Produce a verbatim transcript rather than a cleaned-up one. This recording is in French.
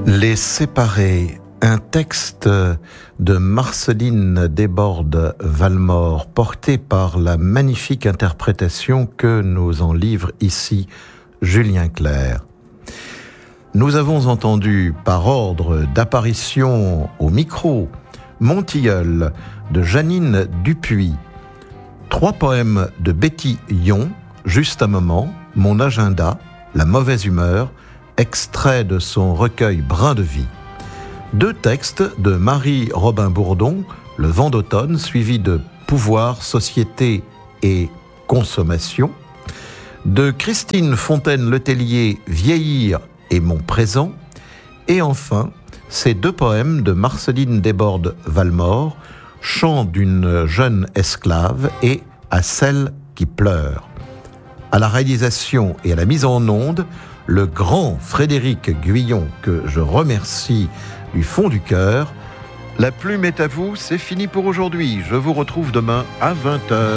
Les séparés, un texte de Marceline Desbordes-Valmore, porté par la magnifique interprétation que nous en livre ici Julien Clerc. Nous avons entendu par ordre d'apparition au micro Mon tilleul de Janine Dupuis, trois poèmes de Betty Yon, Juste un moment, Mon agenda, La mauvaise humeur, extrait de son recueil Brin de vie. Deux textes de Marie Robin Bourdon, Le vent d'automne, suivi de Pouvoir, société et consommation, de Christine Fontaine-Letellier, Vieillir et mon présent, et enfin ces deux poèmes de Marceline Desbordes-Valmore, Chant d'une jeune esclave et À celle qui pleure. À la réalisation et à la mise en onde, le grand Frédéric Guyon, que je remercie du fond du cœur. La plume est à vous, c'est fini pour aujourd'hui. Je vous retrouve demain à vingt heures.